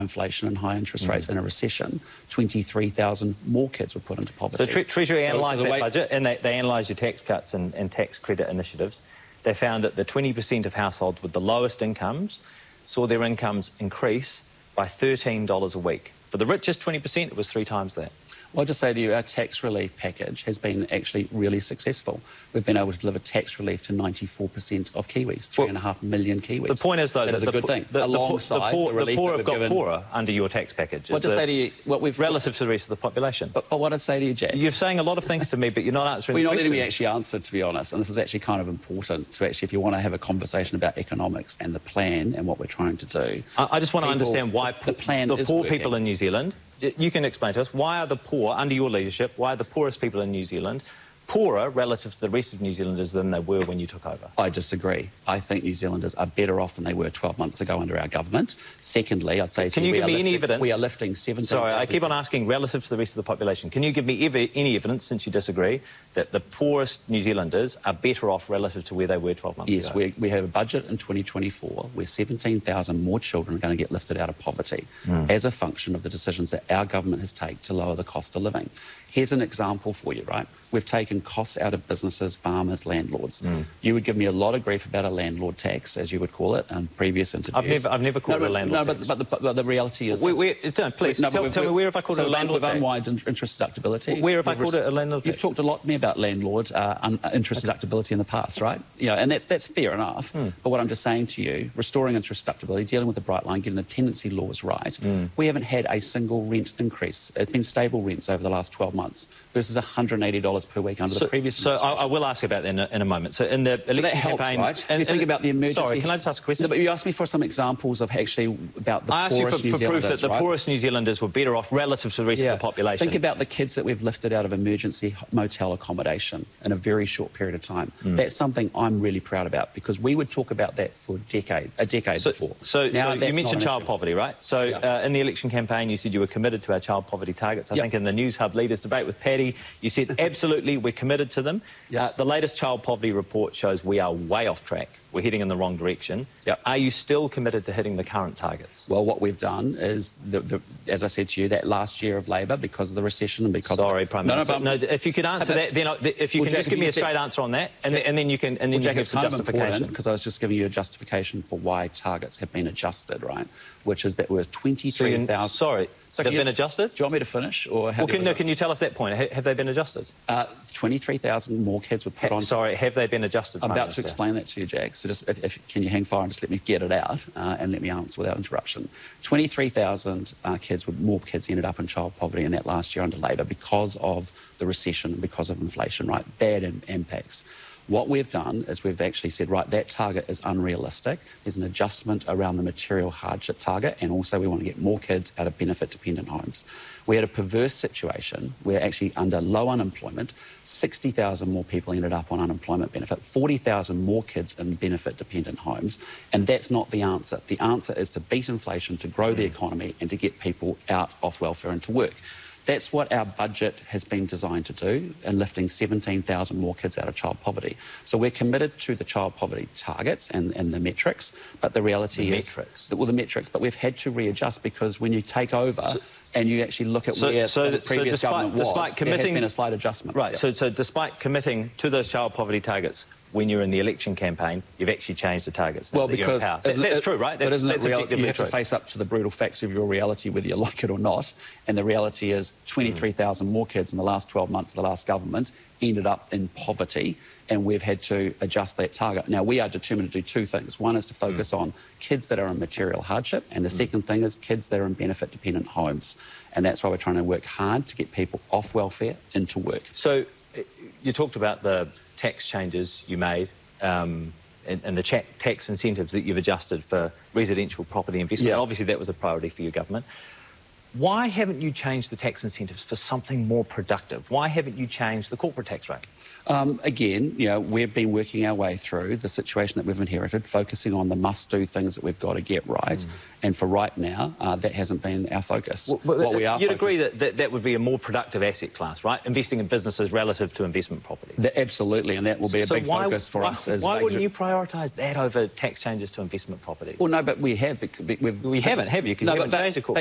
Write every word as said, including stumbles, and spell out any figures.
inflation and high interest rates mm. in a recession, twenty-three thousand more kids were put into poverty. So tre Treasury so, analysed so that way... budget, and they, they analysed your tax cuts and, and tax credit initiatives. They found that the twenty percent of households with the lowest incomes saw their incomes increase by thirteen dollars a week. For the richest twenty percent, it was three times that. Well, I'll just say to you, our tax relief package has been actually really successful. We've been able to deliver tax relief to ninety-four percent of Kiwis, three and a half million Kiwis. The point is, though, that that is a the, good thing. The, Alongside the, poor, the relief the poor that have got given... poorer under your tax package. Well, just say to you, what we've relative to the rest of the population. But, but what I'd say to you, Jack, you're saying a lot of things to me, but you're not answering. Well, you're the not questions. letting me actually answer, to be honest. And this is actually kind of important to actually, if you want to have a conversation about economics and the plan and what we're trying to do. I, I just want people, to understand why the plan the is poor working. people in New Zealand. You can explain to us, why are the poor, under your leadership, why are the poorest people in New Zealand poorer relative to the rest of New Zealanders than they were when you took over? I disagree. I think New Zealanders are better off than they were twelve months ago under our government. Secondly, I'd say... Can you give me any evidence? We are lifting seventeen... Sorry, I keep on asking relative to the rest of the population. Can you give me ever, any evidence, since you disagree, that the poorest New Zealanders are better off relative to where they were twelve months yes, ago? Yes, we, we have a budget in twenty twenty-four where seventeen thousand more children are going to get lifted out of poverty mm. as a function of the decisions that our government has taken to lower the cost of living. Here's an example for you, right? We've taken costs out of businesses, farmers, landlords. Mm. You would give me a lot of grief about a landlord tax, as you would call it, in previous interviews. I've never, I've never called no, it a landlord no, tax. No, but, but, but the reality is... We, we, no, please, no, tell, tell me where have I called so it a landlord tax? With unwind interest deductibility. Where have I called it a landlord tax? You've talked a lot to me about landlord uh, un, interest okay. deductibility in the past, right? You know, and that's, that's fair enough. Mm. But what I'm just saying to you, restoring interest deductibility, dealing with the bright line, getting the tenancy laws right, mm. we haven't had a single rent increase. It's been stable rents over the last twelve months versus one hundred eighty dollars per week under so, the previous So I, I will ask about that in a, in a moment. So in the election so that helps, campaign... right? And, you think and, about the emergency... Sorry, can I just ask a question? No, but you asked me for some examples of actually about the I poorest asked you for, New for proof Zealanders, that the right? poorest New Zealanders were better off relative to the rest yeah. of the population. Think about the kids that we've lifted out of emergency motel accommodation in a very short period of time. Mm. That's something I'm really proud about because we would talk about that for a decade, a decade so, before. So, now, so you mentioned child issue. poverty, right? So yeah. uh, in the election campaign, you said you were committed to our child poverty targets. I yep. think in the News Hub Leaders debate with Paddy, you said absolutely we're committed to them. Yep. Uh, the latest child poverty report shows we are way off track. We're heading in the wrong direction. Yep. Are you still committed to hitting the current targets? Well, what we've done is, the, the, as I said to you, that last year of Labor, because of the recession and because... Sorry, of Prime Minister. No, no, no, if you could answer that, then I, if you well, can Jack, just give me a straight said, answer on that, and, Jack, then, and then you can and then well, you Jack, can it's give kind the of justification. because I was just giving you a justification for why targets have been adjusted, right? Which is that we're twenty-three thousand... So sorry, so they've you, been adjusted? Do you want me to finish? Or how well, can, no, can you tell us that point? Have, have they been adjusted? Uh, twenty-three thousand more kids were put ha, on... Sorry, have they been adjusted? I'm Prime about Minister? to explain that to you, Jack. So just, if, if, can you hang fire and just let me get it out uh, and let me answer without interruption? twenty-three thousand uh, kids, more kids ended up in child poverty in that last year under Labor because of the recession, because of inflation, right? Bad im impacts. What we've done is we've actually said, right, that target is unrealistic. There's an adjustment around the material hardship target, and also we want to get more kids out of benefit-dependent homes. We had a perverse situation where actually under low unemployment, sixty thousand more people ended up on unemployment benefit, forty thousand more kids in benefit-dependent homes, and that's not the answer. The answer is to beat inflation, to grow the economy, and to get people out off welfare and to work. That's what our budget has been designed to do in lifting seventeen thousand more kids out of child poverty. So we're committed to the child poverty targets and, and the metrics, but the reality the is... metrics? That, well, the metrics, but we've had to readjust because when you take over... So, and you actually look at so, where so, the previous so despite, government was, despite committing, there has been a slight adjustment. Right, yeah. so, so despite committing to those child poverty targets when you're in the election campaign, you've actually changed the targets. Well, because... That, that's it, true, right? That's, but isn't that's it real, objectively you have true. to face up to the brutal facts of your reality, whether you like it or not. And the reality is twenty-three thousand mm. more kids in the last twelve months of the last government ended up in poverty, and we've had to adjust that target. Now, we are determined to do two things. One is to focus mm. on kids that are in material hardship, and the mm. second thing is kids that are in benefit-dependent homes. And that's why we're trying to work hard to get people off welfare into work. So you talked about the tax changes you made um, and, and the tax incentives that you've adjusted for residential property investment. Yeah. Obviously, that was a priority for your government. Why haven't you changed the tax incentives for something more productive? Why haven't you changed the corporate tax rate? Um, again, you know, we've been working our way through the situation that we've inherited, focusing on the must-do things that we've got to get right. Mm. And for right now, uh, that hasn't been our focus. Well, well, what we are you'd focused... agree that, that that would be a more productive asset class, right? Investing in businesses relative to investment property. That, absolutely, and that will be a so big why, focus for why, us. As why wouldn't you prioritise that over tax changes to investment properties? Well, no, but we have. We've, we haven't, have you? Because no, you haven't but, changed the corporate